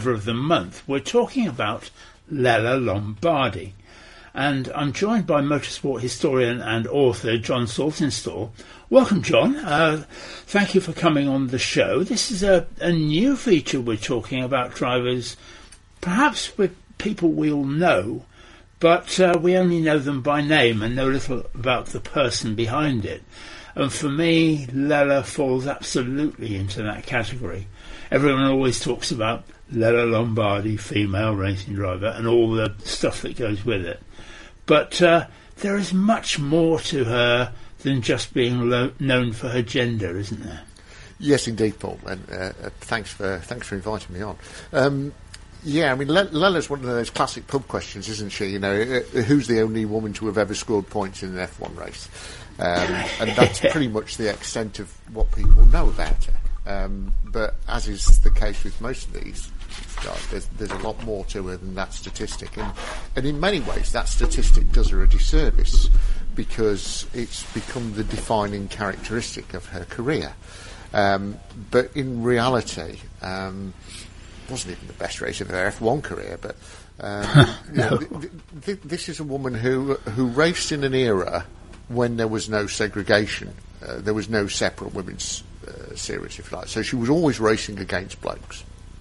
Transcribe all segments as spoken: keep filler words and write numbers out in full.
Driver of the Month. We're talking about Lella Lombardi. And I'm joined by motorsport historian and author John Saltonstall. Welcome, John. Uh, thank you for coming on the show. This is a, a new feature. We're talking about drivers, perhaps with people we all know, but uh, we only know them by name and know little about the person behind it. And for me, Lella falls absolutely into that category. Everyone always talks about Lella Lombardi, female racing driver, and all the stuff that goes with it. But uh, there is much more to her than just being lo- known for her gender, isn't there? Yes, indeed, Paul. And uh, uh, thanks for thanks for inviting me on. Um, yeah, I mean, L- Lella's one of those classic pub questions, isn't she? You know, uh, who's the only woman to have ever scored points in an F one race? Um, and that's pretty much the extent of what people know about her. Um, but as is the case with most of these, There's, there's a lot more to her than that statistic, and, and in many ways that statistic does her a disservice because it's become the defining characteristic of her career. Um, but in reality, um, it wasn't even the best race of her F one career. But um, you know, th- th- th- this is a woman who who raced in an era when there was no segregation, uh, there was no separate women's uh, series, if you like. So she was always racing against blokes,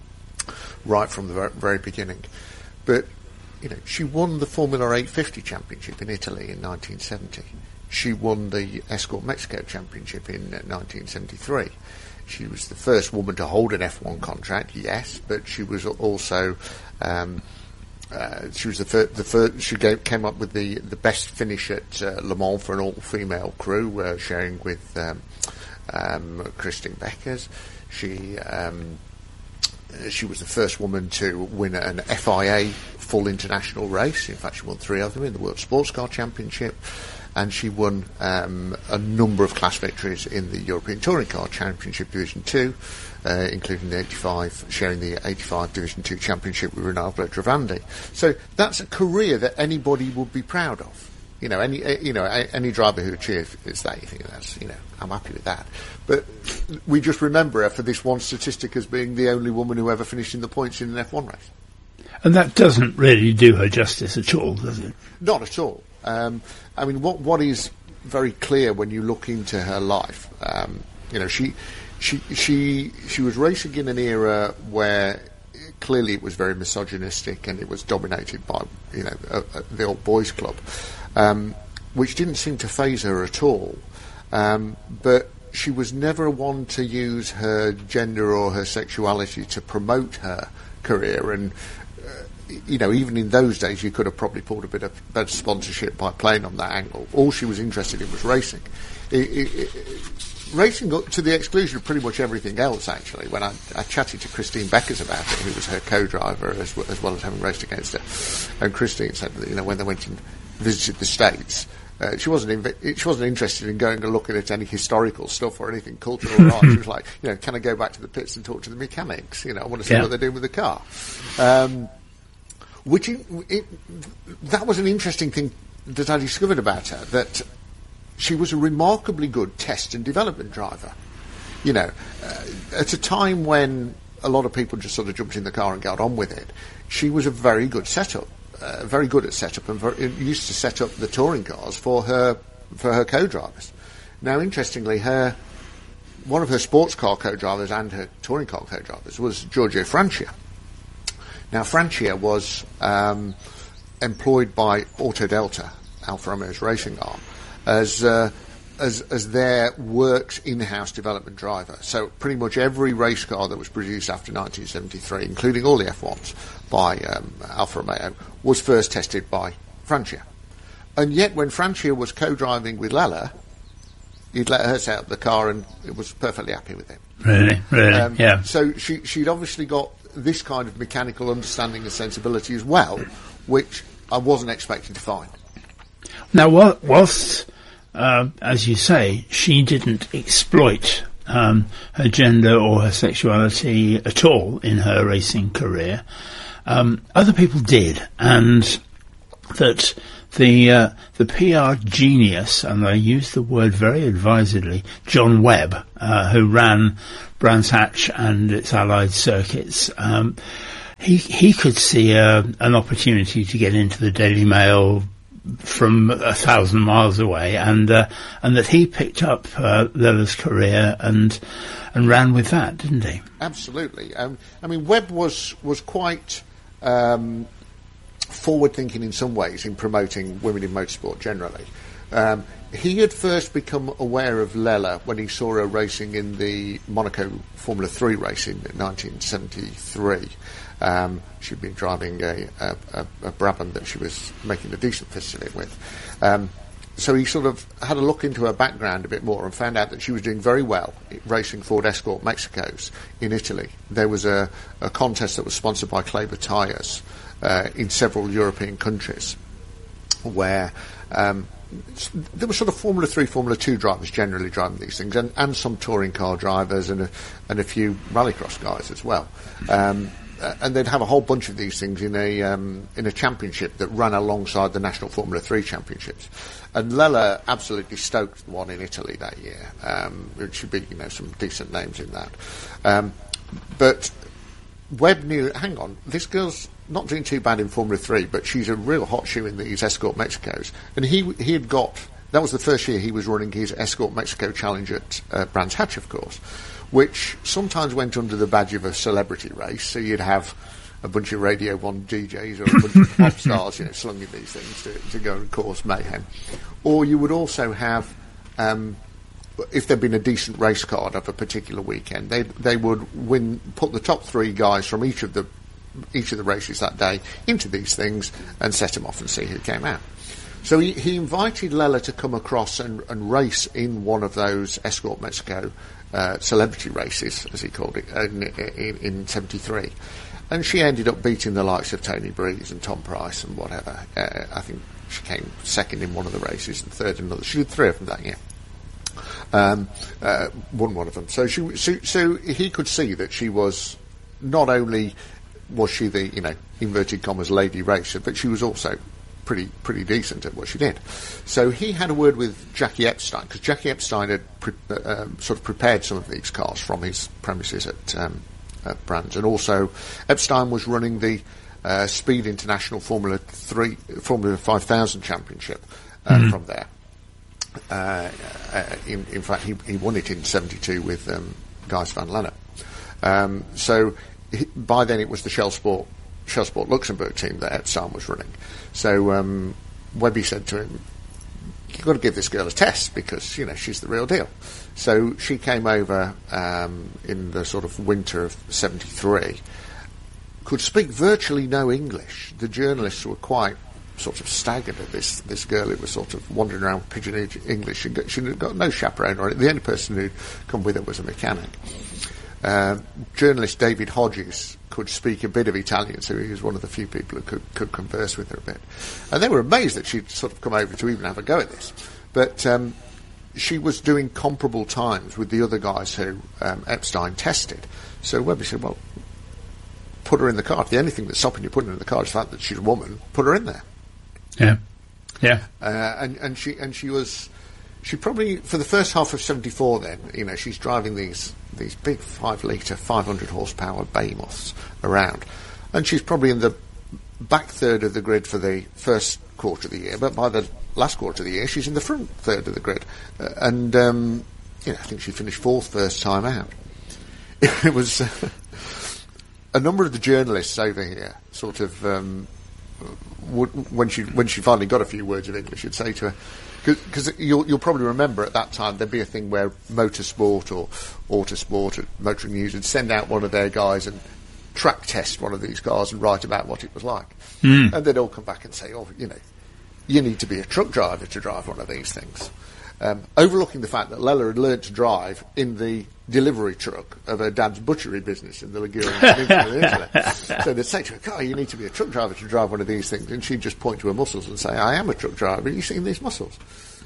right from the very beginning. But, you know, she won the Formula eight fifty Championship in Italy in nineteen seventy. She won the Escort Mexico Championship in uh, nineteen seventy-three. She was the first woman to hold an F one contract, yes, but she was also... Um, uh, she was the first... The first she gave, came up with the, the best finish at uh, Le Mans for an all-female crew, uh, sharing with um, um, Christine Beckers. She... Um, She was the first woman to win an F I A full international race. In fact, she won three of them in the World Sports Car Championship, and she won um, a number of class victories in the European Touring Car Championship Division two, uh, including the eighty-five, sharing the eighty-five Division two Championship with Rinaldo Travandi. So that's a career that anybody would be proud of. You know, any you know any driver who achieves that, you think that's, you know, I'm happy with that. But we just remember her for this one statistic as being the only woman who ever finished in the points in an F one race. And that doesn't really do her justice at all, does it? Not at all. Um, I mean, what what is very clear when you look into her life, um, you know, she she she she was racing in an era where clearly it was very misogynistic and it was dominated by, you know, a, a, the old boys' club. Um, which didn't seem to faze her at all. Um, but she was never one to use her gender or her sexuality to promote her career. And, uh, you know, even in those days, you could have probably pulled a bit of better sponsorship by playing on that angle. All she was interested in was racing. It, it, it, racing to the exclusion of pretty much everything else, actually. When I, I chatted to Christine Beckers about it, who was her co-driver as, as well as having raced against her, and Christine said that, you know, when they went and visited the States, uh, she wasn't inv- she wasn't interested in going and looking at any historical stuff or anything cultural or art. She was like, you know, can I go back to the pits and talk to the mechanics? You know, I want to see yeah. what they're doing with the car. Um, which it, it, that was an interesting thing that I discovered about her, that she was a remarkably good test and development driver. You know, uh, at a time when a lot of people just sort of jumped in the car and got on with it, she was a very good setup. Uh, very good at setup, and very, used to set up the touring cars for her for her co-drivers. Now, interestingly, her one of her sports car co-drivers and her touring car co-drivers was Giorgio Francia. Now, Francia was um, employed by Autodelta, Alfa Romeo's racing arm, as uh, as as their works in-house development driver. So pretty much every race car that was produced after nineteen seventy-three, including all the F ones by um, Alfa Romeo, was first tested by Francia. And yet when Francia was co-driving with Lella, he'd let her set up the car and it was perfectly happy with him. Really? Really? Um, yeah. So she, she'd obviously got this kind of mechanical understanding and sensibility as well, which I wasn't expecting to find. Now, whilst, uh, as you say, she didn't exploit um, her gender or her sexuality at all in her racing career, um, other people did, and that the uh, the P R genius, and I use the word very advisedly, John Webb, uh, who ran Brands Hatch and its allied circuits, um, he he could see a, an opportunity to get into the Daily Mail from a thousand miles away, and uh, and that he picked up uh, Lella's career and and ran with that, didn't he? Absolutely. Um, I mean, Webb was was quite um, forward-thinking in some ways in promoting women in motorsport generally. Um, he had first become aware of Lella when he saw her racing in the Monaco Formula three race in nineteen seventy-three. Um, she'd been driving a, a, a, a Brabham that she was making a decent fist in it with. Um, so he sort of had a look into her background a bit more and found out that she was doing very well racing Ford Escort Mexicos in Italy. There was a, a contest that was sponsored by Kleber Tyres uh, in several European countries where um, there were sort of Formula three, Formula two drivers generally driving these things, and, and some touring car drivers and a, and a few rallycross guys as well. Um, Uh, and they'd have a whole bunch of these things in a um, in a championship that ran alongside the National Formula three Championships. And Lella absolutely stoked one in Italy that year. Um, it should be, you know, some decent names in that. Um, but Webb knew, hang on, this girl's not doing too bad in Formula three, but she's a real hot shoe in these Escort Mexicos. And he he had got, that was the first year he was running his Escort Mexico Challenge at uh, Brands Hatch, of course, which sometimes went under the badge of a celebrity race. So you'd have a bunch of Radio one D Js or a bunch of pop stars, you know, slunging these things to, to go and cause mayhem. Or you would also have, um, if there'd been a decent race card of a particular weekend, they they would win, put the top three guys from each of the each of the races that day into these things and set them off and see who came out. So he, he invited Lella to come across and, and race in one of those Escort Mexico uh, celebrity races, as he called it, in, in, in seventy-three. And she ended up beating the likes of Tony Breeze and Tom Price and whatever. Uh, I think she came second in one of the races and third in another. She did three of them that year. Um, uh, won one of them. So, she, so, so he could see that she was, not only was she the, you know, inverted commas lady racer, but she was also pretty pretty decent at what she did. So he had a word with Jackie Epstein, because Jackie Epstein had pre- uh, um, sort of prepared some of these cars from his premises at, um, at Brands, and also Epstein was running the uh, Speed International Formula three, Formula five thousand Championship uh, mm-hmm. from there. Uh, uh, in, in fact, he, he won it in seventy-two with um, Gijs van Lennep. Um, so he, by then it was the Shell Sport Shell Sport Luxembourg team that Epstein was running. So um, Webby said to him, "You've got to give this girl a test because, you know, she's the real deal." So she came over um, in the sort of winter of seventy-three, could speak virtually no English. The journalists were quite sort of staggered at this this girl who was sort of wandering around with pigeon English. She got, she got no chaperone or anything. The only person who'd come with her was a mechanic. Uh, journalist David Hodges could speak a bit of Italian, so he was one of the few people who could, could converse with her a bit. And they were amazed that she'd sort of come over to even have a go at this. But um, she was doing comparable times with the other guys who um, Epstein tested. So Webby said, well, put her in the car. If the only thing that's stopping you putting her in the car is the fact that she's a woman, put her in there. Yeah. Yeah. Uh, and, and she and she was... She probably, for the first half of seventy-four then, you know, she's driving these these big five-litre, five hundred horsepower behemoths around. And she's probably in the back third of the grid for the first quarter of the year, but by the last quarter of the year, she's in the front third of the grid. Uh, and, um, you know, I think she finished fourth first time out. It was... Uh, a number of the journalists over here sort of... Um, would, when she when she finally got a few words of English, you'd say to her... Because you'll, you'll probably remember at that time there'd be a thing where Motorsport or Autosport or Motoring News would send out one of their guys and track test one of these cars and write about what it was like. Mm. And they'd all come back and say, oh, you know, you need to be a truck driver to drive one of these things. Um, overlooking the fact that Lella had learnt to drive in the delivery truck of her dad's butchery business in the Ligurian Peninsula in Italy. So they'd say to her, "God, you need to be a truck driver to drive one of these things," and she'd just point to her muscles and say, "I am a truck driver. Have you seen these muscles?"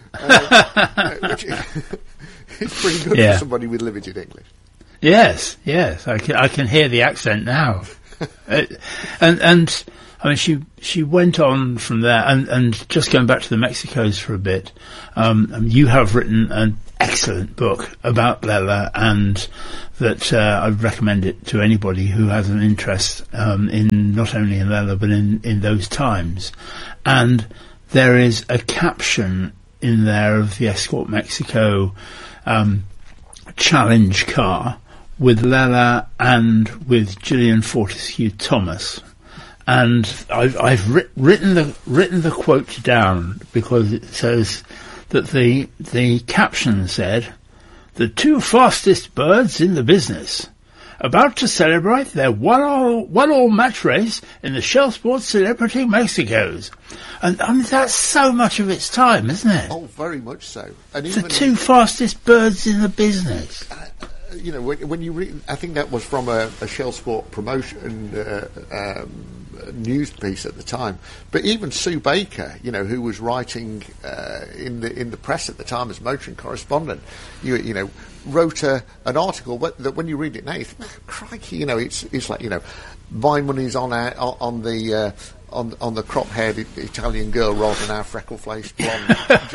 Uh, which is pretty good yeah. for somebody with limited English. Yes, yes, I can, I can hear the accent now. uh, and and I mean, she she went on from there, and, and just going back to the Mexicos for a bit, um, you have written an excellent book about Lella, and that uh, I'd recommend it to anybody who has an interest um, in not only in Lella but in, in those times. And there is a caption in there of the Escort Mexico um, challenge car with Lella and with Gillian Fortescue Thomas. And I've, I've writ- written the written the quote down because it says that the the caption said, "The two fastest birds in the business, about to celebrate their one-all one-all match race in the Shell Sports Celebrity Mexicos." And I mean, that's so much of its time, isn't it? Oh, very much so. And the two fastest birds in the business. Uh, you know, when, when you read, I think that was from a, a Shell Sport promotion uh, um, news piece at the time. But even Sue Baker, you know, who was writing uh, in the in the press at the time as motoring correspondent, you you know, wrote a, an article that when you read it now, you think, oh, crikey, you know, it's it's like, you know, my money's on our, on the. Uh, On, on the crop-haired Italian girl rather than our freckle-faced blonde.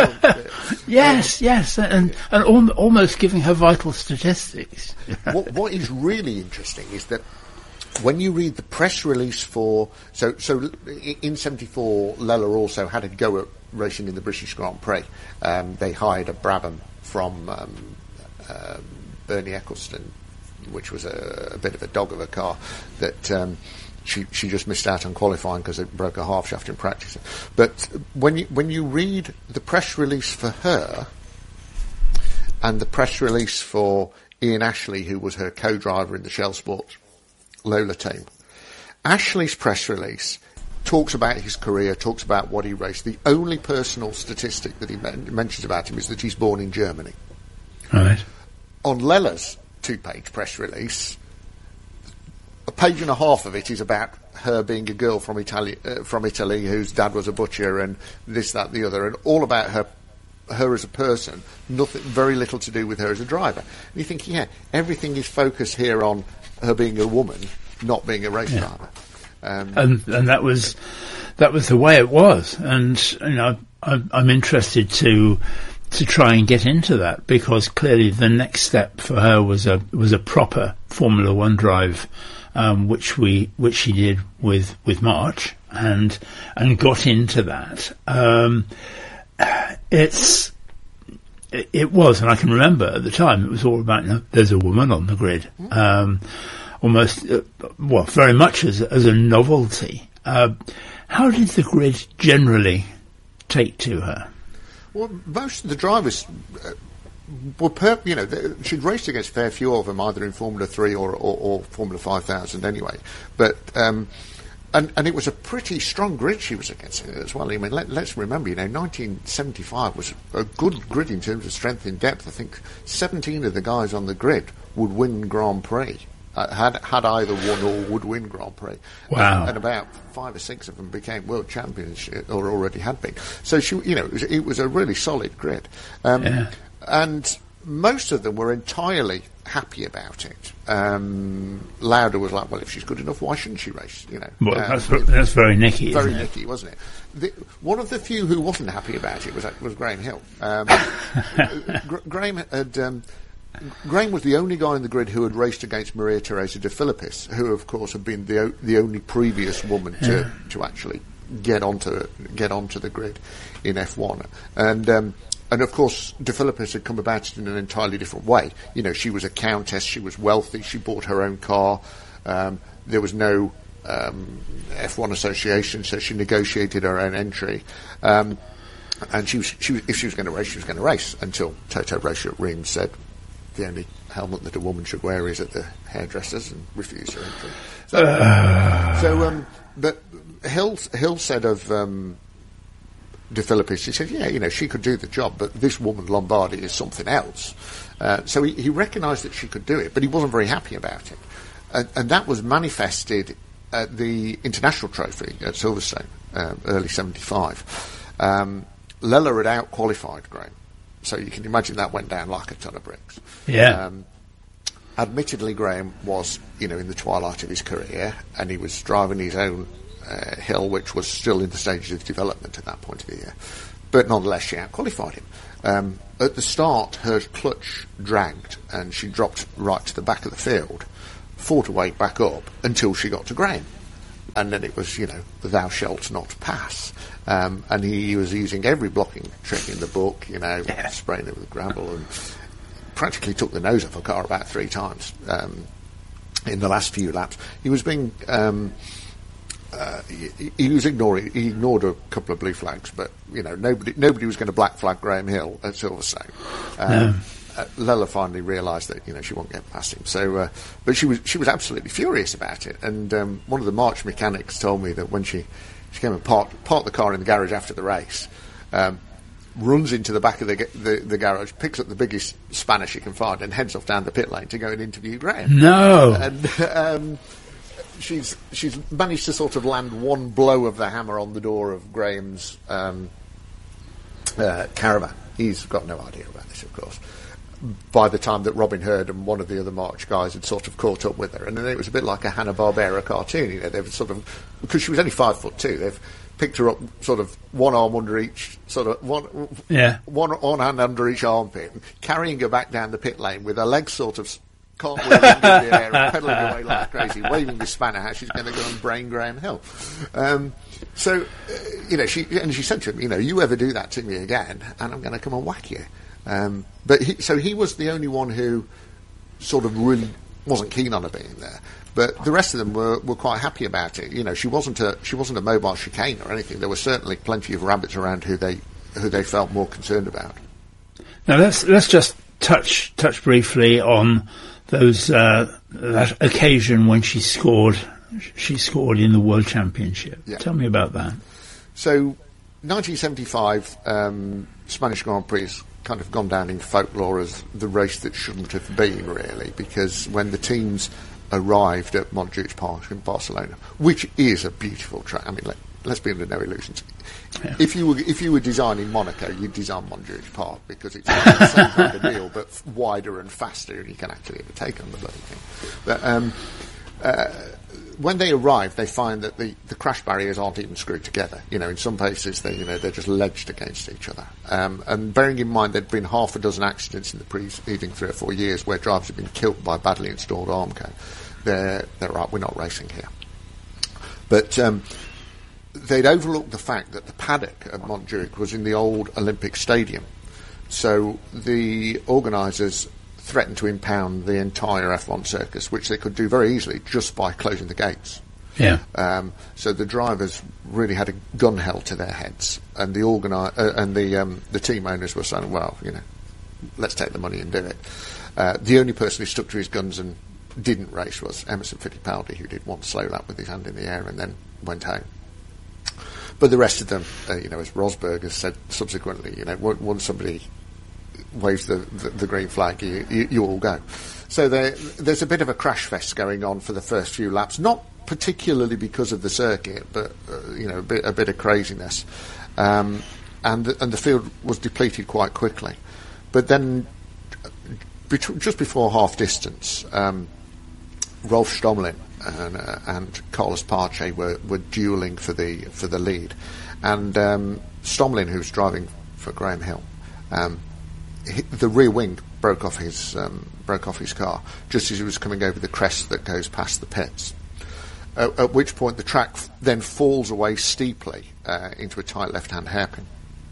Yes, um, yes, and and al- almost giving her vital statistics. what, what is really interesting is that when you read the press release for so so in seventy-four, Lella also had a go at racing in the British Grand Prix. Um, they hired a Brabham from um, uh, Bernie Eccleston, which was a, a bit of a dog of a car that. Um, She she just missed out on qualifying because it broke a half shaft in practice. But when you when you read the press release for her and the press release for Ian Ashley, who was her co-driver in the Shell Sports Lola team, Ashley's press release talks about his career, talks about what he raced. The only personal statistic that he men- mentions about him is that he's born in Germany. Right. On Lella's two-page press release, a page and a half of it is about her being a girl from Italy, uh, from Italy whose dad was a butcher and this, that, the other, and all about her, her as a person. Nothing, very little to do with her as a driver. And you think, yeah, everything is focused here on her being a woman, not being a race yeah. driver. Um, and and that was that was the way it was. And you know, I'm, I'm interested to to try and get into that because clearly the next step for her was a was a proper Formula One drive. Um, which we, which she did with, with March and, and got into that. Um, it's, it, it was, and I can remember at the time it was all about, you know, there's a woman on the grid. Um, almost, uh, well, very much as, as a novelty. Uh, how did the grid generally take to her? Well, most of the drivers, uh, Well, per, you know, she'd raced against a fair few of them, either in Formula Three or, or, or Formula Five Thousand, anyway. But um, and and it was a pretty strong grid she was against as well. I mean, let, let's remember, you know, nineteen seventy-five was a good grid in terms of strength and depth. I think seventeen of the guys on the grid would win Grand Prix. Uh, had had either won or would win Grand Prix. Wow! And, and about five or six of them became world champions, or already had been. So she, you know, it was, it was a really solid grid. Um, yeah. And most of them were entirely happy about it. Um, Lauda was like, well, if she's good enough, why shouldn't she race? You know, well, um, that's, that's very Nicky, very isn't it? Nicky, wasn't it? The, one of the few who wasn't happy about it was was Graham Hill. Um, Gra- Graham had. Um, Graham was the only guy in the grid who had raced against Maria Teresa de Filippis, who, of course, had been the o- the only previous woman to yeah. to actually get onto get onto the grid in F one, and. Um, And, of course, De Filippis had come about it in an entirely different way. You know, she was a countess, she was wealthy, she bought her own car. Um, there was no um, F one association, so she negotiated her own entry. Um, and she was, she was, if she was going to race, she was going to race, until Toto Rocha at Reims said the only helmet that a woman should wear is at the hairdressers, and refused her entry. So, uh. so um, but Hill, Hill said of... Um, De Filippis, he said, yeah, you know, she could do the job, but this woman, Lombardi, is something else. Uh, so he, he recognised that she could do it, but he wasn't very happy about it. And, and that was manifested at the International Trophy at Silverstone, uh, early seventy-five. Um, Lella had out-qualified Graham, so you can imagine that went down like a ton of bricks. Yeah. Um, admittedly, Graham was, you know, in the twilight of his career, and he was driving his own uh, Hill, which was still in the stages of development at that point of the year. But nonetheless, she out-qualified him. Um, at the start, her clutch dragged, and she dropped right to the back of the field, fought her way back up until she got to Graham. And then it was, you know, the thou shalt not pass. Um, and he, he was using every blocking trick in the book, you know, yeah. spraying it with gravel, and practically took the nose off a car about three times um, in the last few laps. He was being... Um, Uh, he, he was ignoring. He ignored a couple of blue flags, but you know nobody nobody was going to black flag Graham Hill at Silverstone. Um, no. uh, Lella finally realised that you know she won't get past him. So, uh, but she was she was absolutely furious about it. And um, one of the March mechanics told me that when she she came and parked parked the car in the garage after the race, um, runs into the back of the, the the garage, picks up the biggest spanner she can find, and heads off down the pit lane to go and interview Graham. No. And, um, She's she's managed to sort of land one blow of the hammer on the door of Graham's um, uh, caravan. He's got no idea about this, of course. By the time that Robin Herd and one of the other March guys had sort of caught up with her, and then it was a bit like a Hanna-Barbera cartoon. You know, they've sort of, because she was only five foot two, they've picked her up, sort of one arm under each, sort of one yeah. one one hand under each armpit, and carrying her back down the pit lane with her legs sort of cartwheeling in the air and pedalling away like crazy, waving the spanner how she's going to go and brain Graham Hill. Um, so, uh, you know, she and she said to him, you know, you ever do that to me again, and I'm going to come and whack you. Um, but he, so he was the only one who sort of really wasn't keen on her being there. But the rest of them were, were quite happy about it. You know, she wasn't a she wasn't a mobile chicane or anything. There were certainly plenty of rabbits around who they who they felt more concerned about. Now let's let's just touch touch briefly on those uh, that occasion when she scored she scored in the World Championship. Yeah. Tell me about that. So, nineteen seventy-five um, Spanish Grand Prix has kind of gone down in folklore as the race that shouldn't have been, really, because when the teams arrived at Montjuic Park in Barcelona, which is a beautiful track. I mean, let, let's be under no illusions. Yeah. If you were if you were designing Monaco, you'd design Montjuic Park because it's the same kind of deal, but f- wider and faster, and you can actually overtake on the bloody thing. But um, uh, when they arrive, they find that the, the crash barriers aren't even screwed together. You know, in some places they you know they're just ledged against each other. Um, and bearing in mind there'd been half a dozen accidents in the preceding three or four years where drivers had been killed by badly installed Armco, they're they're right. We're not racing here, but. Um, They'd overlooked the fact that the paddock at Montjuic was in the old Olympic Stadium. So the organisers threatened to impound the entire F one circus, which they could do very easily just by closing the gates. Yeah. Um, so the drivers really had a gun held to their heads, and the organi- uh, and the um, the team owners were saying, "Well, you know, let's take the money and do it." Uh, the only person who stuck to his guns and didn't race was Emerson Fittipaldi, who did one slow lap with his hand in the air and then went home. But the rest of them, uh, you know, as Rosberg has said subsequently, you know, once somebody waves the, the, the green flag, you, you, you all go. So there, there's a bit of a crash fest going on for the first few laps, not particularly because of the circuit, but, uh, you know, a bit, a bit of craziness. Um, and, the, and the field was depleted quite quickly. But then, bet- just before half distance, um, Rolf Stomlin And, uh, and Carlos Pache were, were duelling for the for the lead, and um, Stomlin, who was driving for Graham Hill, um, hit, the rear wing broke off his um, broke off his car just as he was coming over the crest that goes past the pits. Uh, at which point the track f- then falls away steeply uh, into a tight left-hand hairpin.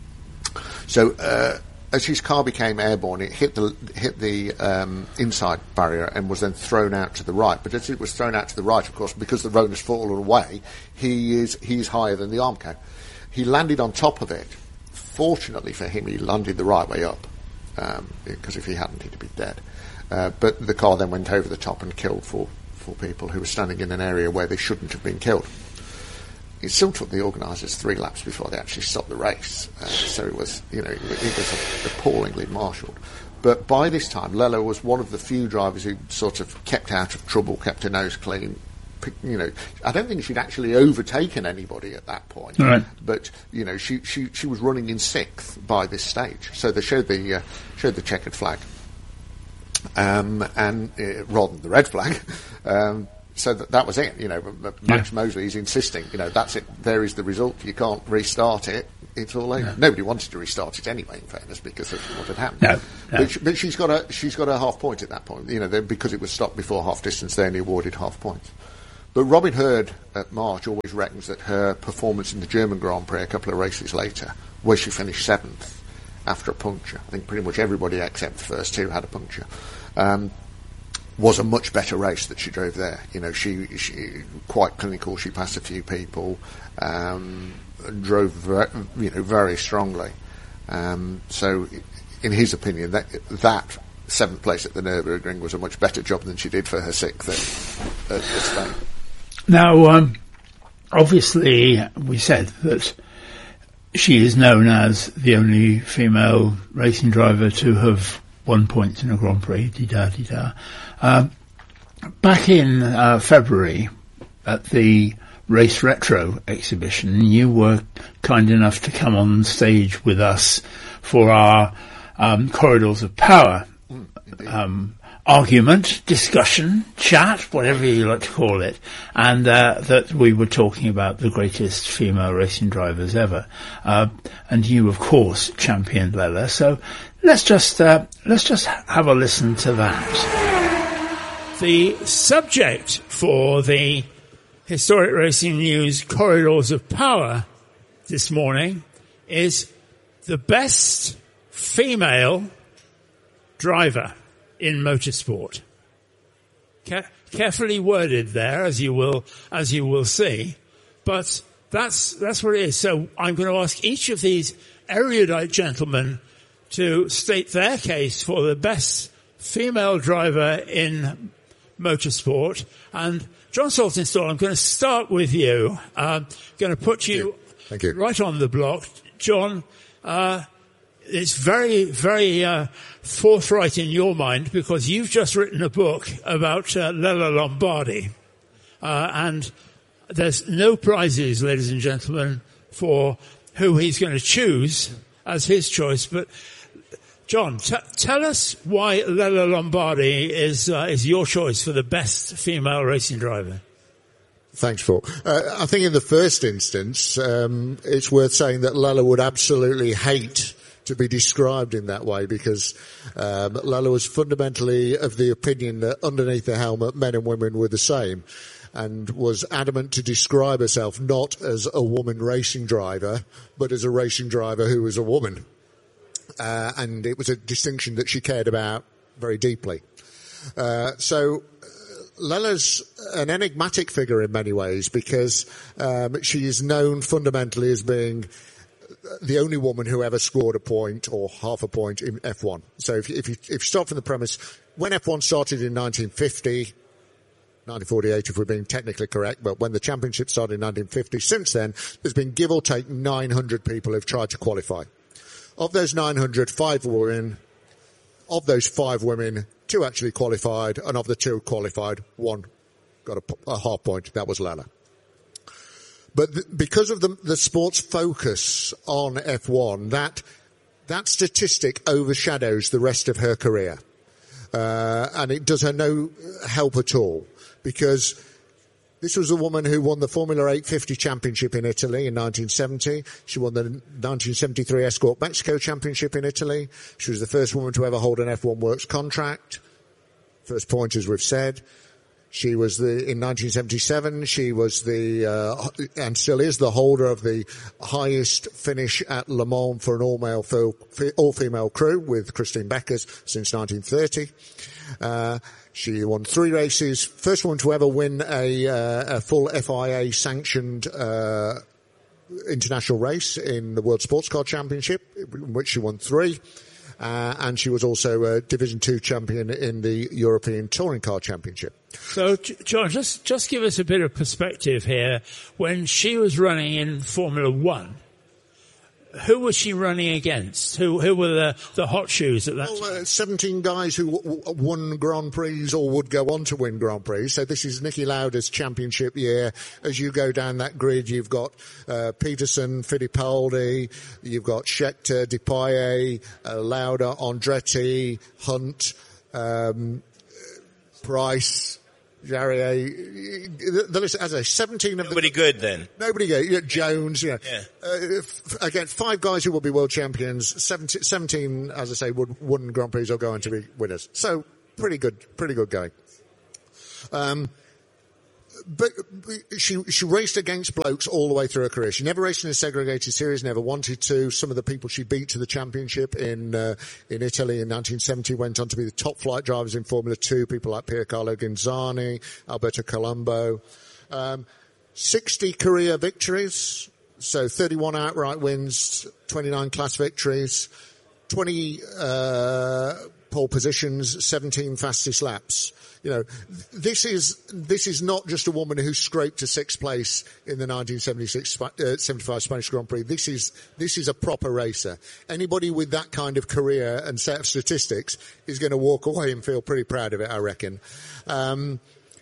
So. Uh, As his car became airborne, it hit the hit the um, inside barrier and was then thrown out to the right. But as it was thrown out to the right, of course, because the road has fallen away, he is he's higher than the Armco. He landed on top of it. Fortunately for him, he landed the right way up, um, because if he hadn't, he'd be dead. Uh, but the car then went over the top and killed four four people who were standing in an area where they shouldn't have been killed. It still took the organisers three laps before they actually stopped the race. Uh, so it was, you know, it, it was appallingly marshalled. But by this time, Lello was one of the few drivers who sort of kept out of trouble, kept her nose clean. You know, I don't think she'd actually overtaken anybody at that point. Right. But you know, she, she she was running in sixth by this stage. So they showed the uh, showed the checkered flag, um, and uh, rather than the red flag. Um, so that, that was it. You know, Max yeah. Mosley is insisting. You know, that's it. There is the result. You can't restart it. It's all over. No. Nobody wanted to restart it anyway, in fairness, because of what had happened. No, no. But, she, but she's got a she's got a half point at that point. You know, because it was stopped before half distance, they only awarded half points. But Robin Hurd at March always reckons that her performance in the German Grand Prix a couple of races later, where she finished seventh after a puncture, I think pretty much everybody except the first two had a puncture, um, was a much better race that she drove there. You know, she, she quite clinical. She passed a few people, um, and drove ver- you know very strongly. Um, so, in his opinion, that that seventh place at the Nürburgring was a much better job than she did for her sixth at, at, at Spain. Now, um, obviously, we said that she is known as the only female racing driver to have won points in a Grand Prix. Dee-da, dee-da. Um, back in uh, February at the Race Retro exhibition, you were kind enough to come on stage with us for our um, Corridors of Power um, argument, discussion, chat, whatever you like to call it, and uh, that we were talking about the greatest female racing drivers ever. Uh, and you, of course, championed Lella. So let's just uh, let's just have a listen to that. The subject for the Historic Racing News Corridors of Power this morning is the best female driver in motorsport. Care- carefully worded there, as you will as you will see, but that's that's what it is. So I'm going to ask each of these erudite gentlemen to state their case for the best female driver in motorsport. And John Saltonstall, I'm going to start with you. I'm going to put you, Thank you. Thank you. right on the block. John, uh, it's very, very uh, forthright in your mind because you've just written a book about uh, Lella Lombardi. Uh, and there's no prizes, ladies and gentlemen, for who he's going to choose as his choice. But John, t- tell us why Lella Lombardi is uh, is your choice for the best female racing driver. Thanks, Paul. Uh, I think in the first instance, um, it's worth saying that Lella would absolutely hate to be described in that way because um, Lella was fundamentally of the opinion that underneath the helmet, men and women were the same, and was adamant to describe herself not as a woman racing driver, but as a racing driver who was a woman. Uh, and it was a distinction that she cared about very deeply. Uh, so Lella's an enigmatic figure in many ways because um, she is known fundamentally as being the only woman who ever scored a point or half a point in F one. So if, if, you, if you start from the premise, when F one started in nineteen fifty, nineteen forty-eight if we're being technically correct, but when the championship started in nineteen fifty, since then there's been give or take nine hundred people who've tried to qualify. Of those nine hundred, five were women. Of those five women, two actually qualified, and of the two qualified, one got a, a half point. That was Lella. But th- because of the, the sport's focus on F one, that that statistic overshadows the rest of her career, uh, and it does her no help at all because this was a woman who won the Formula eight fifty Championship in Italy in nineteen seventy. She won the nineteen seventy-three Escort Mexico Championship in Italy. She was the first woman to ever hold an F one Works contract. First point, as we've said. She was the, in nineteen seventy-seven, she was the, uh, and still is the holder of the highest finish at Le Mans for an all-male, all-female crew with Christine Beckers since nineteen thirty. Uh, She won three races, first woman to ever win a, uh, a full F I A-sanctioned uh, international race in the World Sports Car Championship, in which she won three. Uh, and she was also a Division Two champion in the European Touring Car Championship. So, John, just just give us a bit of perspective here. When she was running in Formula One, who was she running against? Who who were the, the hot shoes at that well, time? Uh, seventeen guys who w- w- won Grand Prix or would go on to win Grand Prix. So this is Niki Lauda's championship year. As you go down that grid, you've got uh, Peterson, Fittipaldi, you've got Scheckter, Depailler, uh, Lauda, Andretti, Hunt, um, Price, Jarier, the, the list, as I say, seventeen of them. Nobody good then. Nobody good. You know, Jones, you know. Yeah. Uh, f- again, five guys who will be world champions, seventeen, seventeen, as I say, would won Grand Prix or go on to be winners. So, pretty good, pretty good going. Um, but she she raced against blokes all the way through her career. She never raced in a segregated series, never wanted to. Some of the people she beat to the championship in uh, in Italy in nineteen seventy went on to be the top flight drivers in Formula Two. People like Piercarlo Ginzani, Alberto Colombo. Um, sixty career victories, so thirty-one outright wins, twenty-nine class victories, twenty uh, pole positions, seventeen fastest laps. You know, this is this is not just a woman who scraped to sixth place in the nineteen seventy-six, uh, seventy-five Spanish Grand Prix. This is this is a proper racer. Anybody with that kind of career and set of statistics is going to walk away and feel pretty proud of it, I reckon. Um,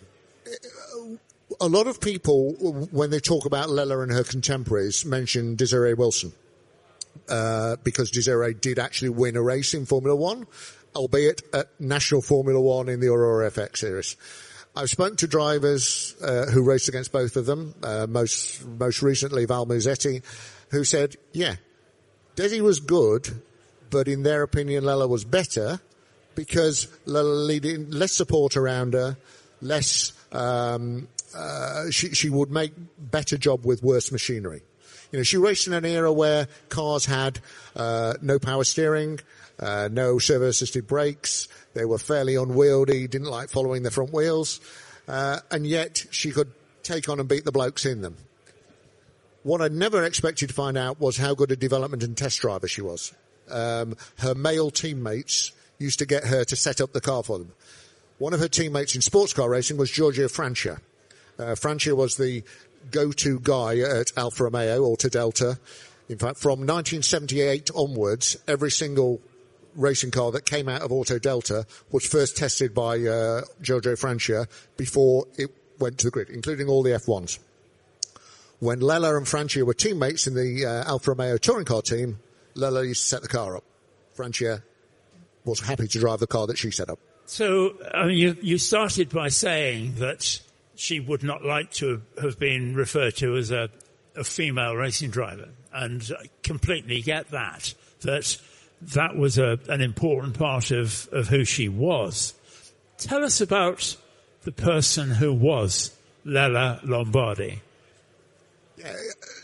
a lot of people, when they talk about Lella and her contemporaries, mention Desiree Wilson, uh, because Desiree did actually win a race in Formula One, albeit at National Formula One in the Aurora F X series. I've spoken to drivers uh, who raced against both of them, uh, most most recently Val Musetti, who said, yeah, Desi was good, but in their opinion Lella was better because Lella needed less support around her, less, um, uh, she, she would make better job with worse machinery. You know, she raced in an era where cars had uh, no power steering, Uh, no servo-assisted brakes. They were fairly unwieldy, didn't like following the front wheels. Uh, and yet she could take on and beat the blokes in them. What I never expected to find out was how good a development and test driver she was. Um, her male teammates used to get her to set up the car for them. One of her teammates in sports car racing was Giorgio Francia. Uh, Francia was the go-to guy at Alfa Romeo, Auto Delta. In fact, from nineteen seventy-eight onwards, every single racing car that came out of Auto Delta was first tested by uh, Giorgio Francia before it went to the grid, including all the F ones. When Lella and Francia were teammates in the uh, Alfa Romeo touring car team, Lella used to set the car up. Francia was happy to drive the car that she set up. So I mean, you, you started by saying that she would not like to have been referred to as a, a female racing driver, and I completely get that, that that was a, an important part of, of who she was. Tell us about the person who was Lella Lombardi. Yeah,